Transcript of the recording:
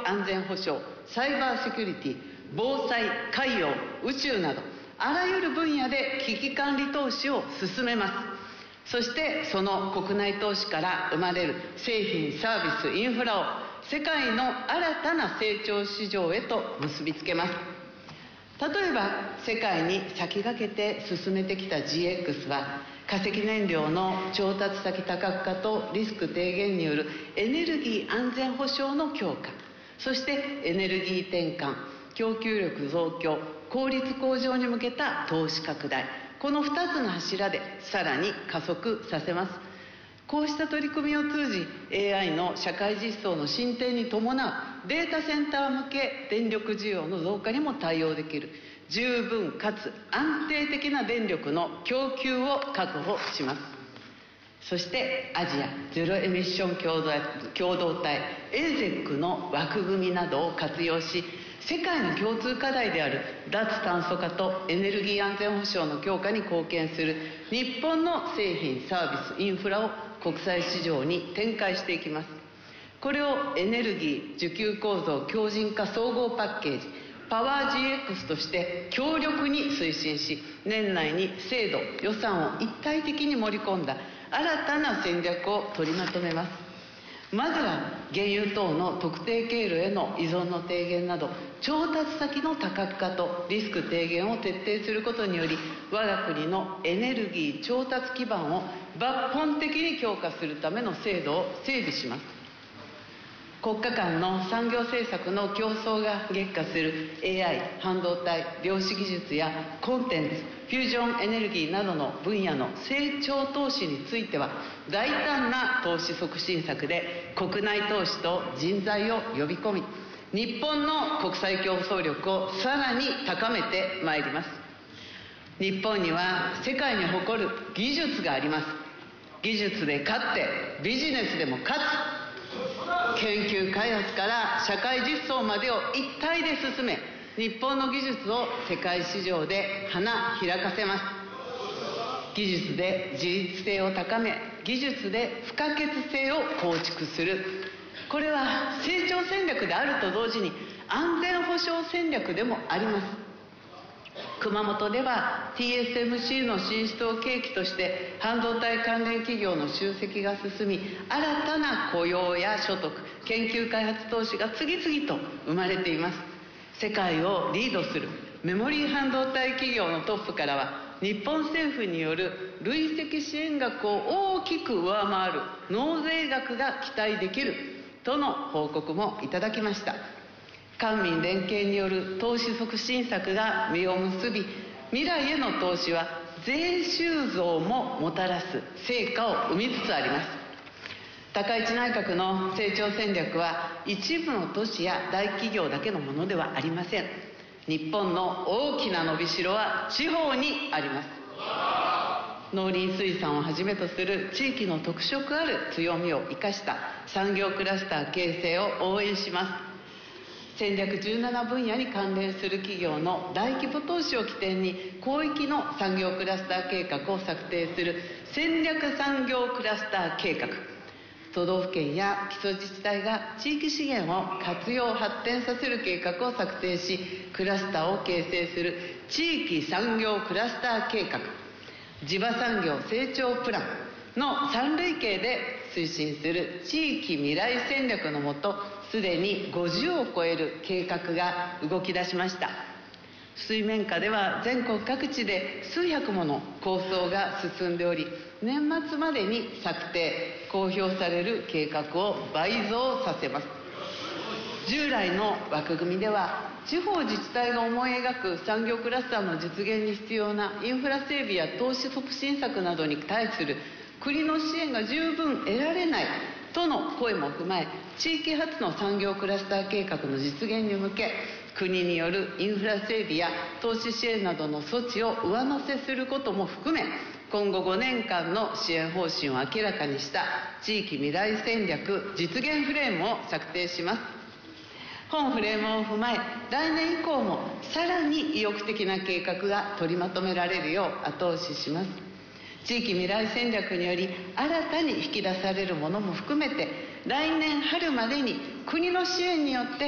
安全保障、サイバーセキュリティ、防災、海洋、宇宙などあらゆる分野で危機管理投資を進めます。そしてその国内投資から生まれる製品、サービス、インフラを世界の新たな成長市場へと結びつけます。例えば世界に先駆けて進めてきた GX は、化石燃料の調達先多角化とリスク低減によるエネルギー安全保障の強化、そしてエネルギー転換、供給力増強、効率向上に向けた投資拡大、この2つの柱でさらに加速させます。こうした取り組みを通じ、 AI の社会実装の進展に伴うデータセンター向け電力需要の増加にも対応できる十分かつ安定的な電力の供給を確保します。そしてアジアゼロエミッション共同体 AZEC の枠組みなどを活用し、世界の共通課題である脱炭素化とエネルギー安全保障の強化に貢献する日本の製品、サービス、インフラを国際市場に展開していきます。これをエネルギー需給構造強靭化総合パッケージパワー GX として強力に推進し、年内に制度・予算を一体的に盛り込んだ新たな戦略を取りまとめます。まずは原油等の特定経路への依存の低減など、調達先の多角化とリスク低減を徹底することにより、我が国のエネルギー調達基盤を抜本的に強化するための制度を整備します。国家間の産業政策の競争が激化する AI、半導体、量子技術やコンテンツ、フュージョンエネルギーなどの分野の成長投資については、大胆な投資促進策で国内投資と人材を呼び込み、日本の国際競争力をさらに高めてまいります。日本には世界に誇る技術があります。技術で勝ってビジネスでも勝つ。研究開発から社会実装までを一体で進め、日本の技術を世界市場で花開かせます。技術で自律性を高め、技術で不可欠性を構築する、これは成長戦略であると同時に安全保障戦略でもあります。熊本では TSMC の進出を契機として半導体関連企業の集積が進み、新たな雇用や所得、研究開発投資が次々と生まれています。世界をリードするメモリー半導体企業のトップからは、日本政府による累積支援額を大きく上回る納税額が期待できるとの報告もいただきました。官民連携による投資促進策が実を結び、未来への投資は税収増ももたらす成果を生みつつあります。高市内閣の成長戦略は一部の都市や大企業だけのものではありません。日本の大きな伸びしろは地方にあります。農林水産をはじめとする地域の特色ある強みを生かした産業クラスター形成を応援します。戦略17分野に関連する企業の大規模投資を起点に広域の産業クラスター計画を策定する戦略産業クラスター計画、都道府県や基礎自治体が地域資源を活用発展させる計画を策定し、クラスターを形成する地域産業クラスター計画、地場産業成長プランの3類型で推進する地域未来戦略のもと、すでに50を超える計画が動き出しました。水面下では全国各地で数百もの構想が進んでおり、年末までに策定・公表される計画を倍増させます。従来の枠組みでは、地方自治体が思い描く産業クラスターの実現に必要なインフラ整備や投資促進策などに対する国の支援が十分得られないとの声も踏まえ、地域発の産業クラスター計画の実現に向け、国によるインフラ整備や投資支援などの措置を上乗せすることも含め、今後5年間の支援方針を明らかにした地域未来戦略実現フレームを策定します。本フレームを踏まえ、来年以降もさらに意欲的な計画が取りまとめられるよう後押しします。地域未来戦略により新たに引き出されるものも含めて、来年春までに国の支援によって